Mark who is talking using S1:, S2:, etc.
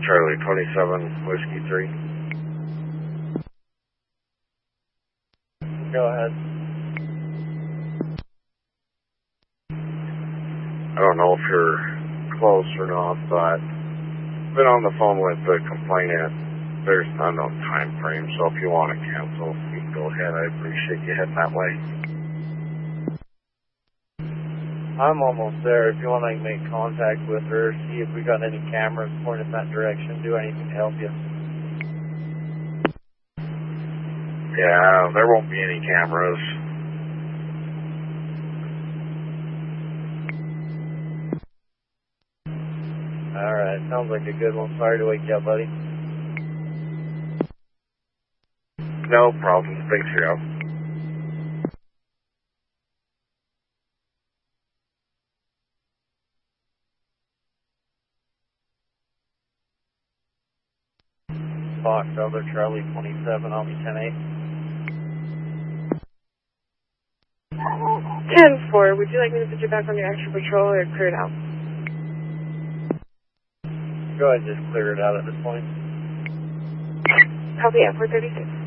S1: Charlie 27, Whiskey 3.
S2: Go ahead.
S1: I don't know if you're close or not, but I've been on the phone with the complainant. There's not enough time frame, so if you want to cancel, you can go ahead. I appreciate you heading that way.
S2: I'm almost there. If you want to make contact with her, see if we got any cameras pointed in that direction, do anything to help you.
S1: Yeah, there won't be any cameras.
S2: Alright, sounds like a good one. Sorry to wake you up, buddy.
S1: No problem. Thanks for your help.
S2: Fox, other Charlie 27, I'll be 10-8.
S3: 10-4, would you like me to put you back on your extra patrol or clear it out?
S2: Go ahead, just clear it out at this point.
S3: Copy at 436.